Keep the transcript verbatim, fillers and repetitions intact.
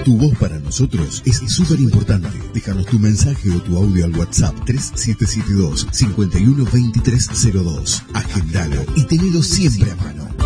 Tu voz para nosotros es súper importante. Déjanos tu mensaje o tu audio al WhatsApp tres siete siete dos, cinco uno dos tres cero dos. Agendalo y tenelo siempre a mano.